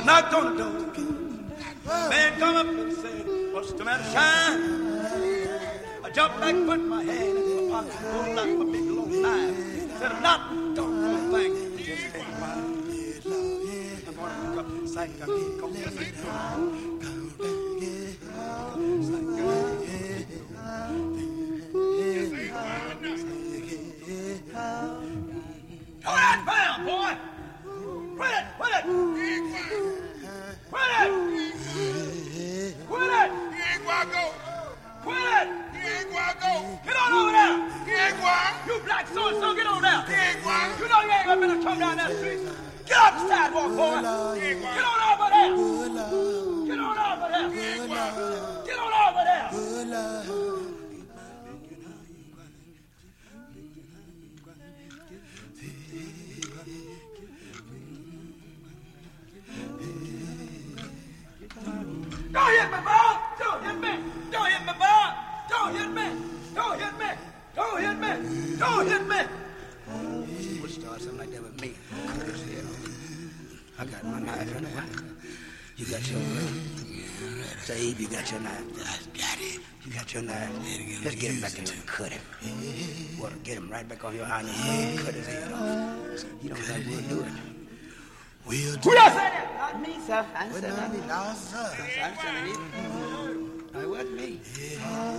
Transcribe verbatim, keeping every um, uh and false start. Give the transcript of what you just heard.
knocked on the door. Man come up and said, what's the matter, Shine? I jumped back, put my hand in my pocket, pulled out my big long knife. Said, I'm not talking for a thing. Just stay quiet. I'm going to pick up the sight. I'm going to go. Throw that pound, boy! Quit it! Quit it! Quit it! Quit it! He ain't gonna go. Quit it! He ain't gonna go. Get on over there! He ain't gonna. You black so-and-so, get on there! He ain't gonna. You know you ain't gonna be able to come down that street. Get off the sidewalk, boy! He ain't gonna. Get on over there! Get on over there! He ain't gonna. Get on over there! Don't hit me, Bob! Don't hit me! Don't hit me, Bob! Don't hit me! Don't hit me! Don't hit me! Don't hit me! You would start something like that with me. Curtis here. I got my knife in there. You got your knife. Sabe, you got your knife. I got it. You got your knife. Let's get him back in there and cut him. Well, get him right back on your hand and cut his head off. You don't think we'll do it? We'll do Who else said that? Not me, sir. I Well, said no, that. no, sir. I said it. It wasn't me.